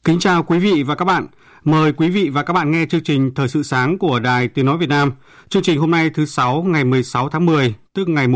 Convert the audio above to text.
Kính chào quý vị và các bạn. Mời quý vị và các bạn nghe chương trình Thời sự sáng của Đài Tiếng nói Việt Nam. Chương trình hôm nay thứ Sáu ngày 16 tháng 10, tức ngày